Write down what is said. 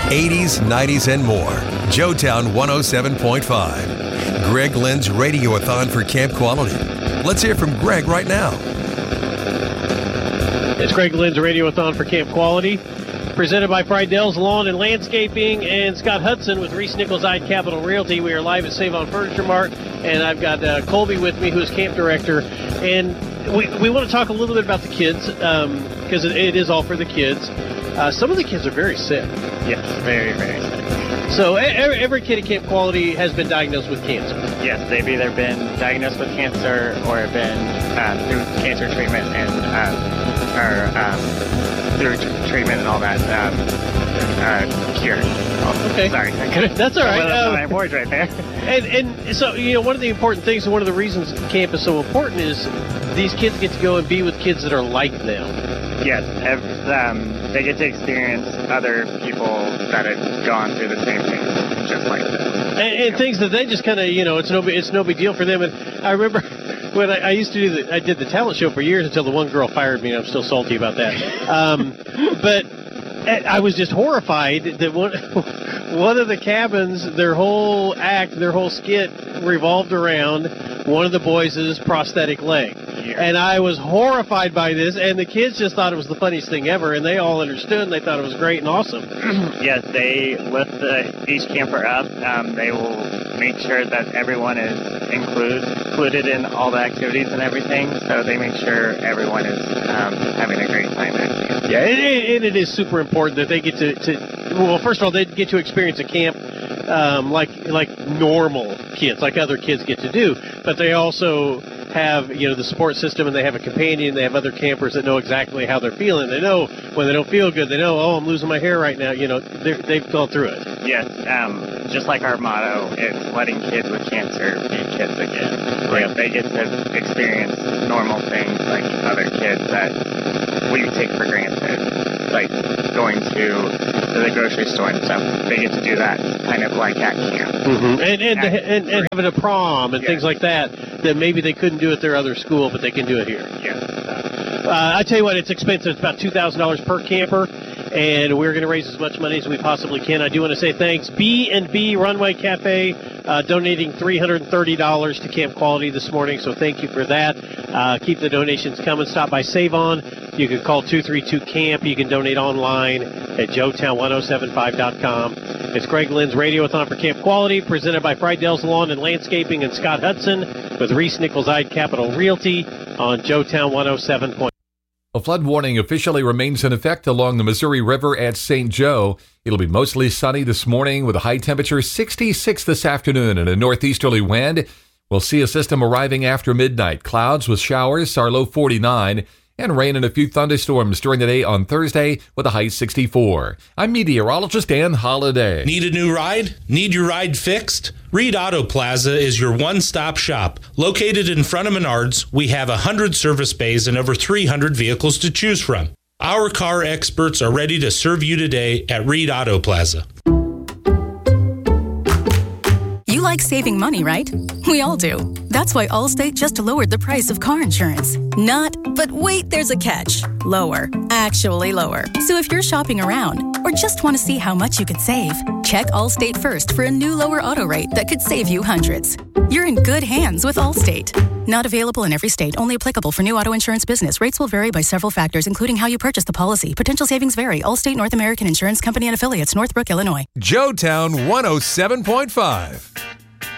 80s, 90s, and more. Joetown 107.5. Greg Lynn's Radiothon for Camp Quality. Let's hear from Greg right now. It's Greg Lynn's Radiothon for Camp Quality, presented by Friedell's Lawn and Landscaping and Scott Hudson with Reese Nichols Ide Capital Realty. We are live at Save On Furniture Mart, and I've got Colby with me, who's camp director. And we want to talk a little bit about the kids, because it is all for the kids. Some of the kids are very sick. Yes, very, very sick. So every kid at Camp Quality has been diagnosed with cancer. Yes, they've either been diagnosed with cancer or been through cancer treatment and through treatment and all that cured. Oh, okay, sorry, that's all right. My words right there. And so one of the important things, and one of the reasons camp is so important, is these kids get to go and be with kids that are like them. Yes, they get to experience other people that have gone through the same thing, just like them. And things that they just kind of, it's no big deal for them. And I remember when I used to I did the talent show for years until the one girl fired me, and I'm still salty about that. But I was just horrified that one of the cabins, their whole skit revolved around one of the boys' prosthetic leg. Yeah. And I was horrified by this, and the kids just thought it was the funniest thing ever, and they all understood, and they thought it was great and awesome. Yes, they lift each camper up. They will make sure that everyone is included in all the activities and everything, so they make sure everyone is having a great time at camp. Yeah, and it is super important that they get to well, first of all, they get to experience a camp like normal kids, like other kids get to do, but they also have the support system, and they have a companion. They have other campers that know exactly how they're feeling. They know when they don't feel good. They know, I'm losing my hair right now. They've gone through it. Yes, just like our motto, it's letting kids with cancer be kids again. Like they get to experience normal things like other kids that we take for granted, like going to the grocery store and stuff. They get to do that kind of like at camp. Mm-hmm. And having a prom and things like that maybe they couldn't do at their other school, but they can do it here. Yes. I tell you what, it's expensive. It's about $2,000 per camper, and we're going to raise as much money as we possibly can. I do want to say thanks. B&B Runway Cafe donating $330 to Camp Quality this morning, so thank you for that. Keep the donations coming. Stop by Save On. You can call 232-CAMP. You can donate online at joetown1075.com. It's Greg Lynn's Radiothon for Camp Quality, presented by Friedell's Lawn and Landscaping and Scott Hudson with Reese Nichols Ide Capital Realty on Joetown 107. A flood warning officially remains in effect along the Missouri River at St. Joe. It'll be mostly sunny this morning with a high temperature 66 this afternoon and a northeasterly wind. We'll see a system arriving after midnight. Clouds with showers, our low 49, and rain and a few thunderstorms during the day on Thursday with a high 64. I'm meteorologist Dan Holliday. Need a new ride? Need your ride fixed? Reed Auto Plaza is your one-stop shop. Located in front of Menards, we have 100 service bays and over 300 vehicles to choose from. Our car experts are ready to serve you today at Reed Auto Plaza. You like saving money, right? We all do. That's why Allstate just lowered the price of car insurance. But wait, there's a catch. Lower. Actually lower. So if you're shopping around or just want to see how much you could save, check Allstate first for a new lower auto rate that could save you hundreds. You're in good hands with Allstate. Not available in every state. Only applicable for new auto insurance business. Rates will vary by several factors, including how you purchase the policy. Potential savings vary. Allstate North American Insurance Company and Affiliates, Northbrook, Illinois. Joetown 107.5.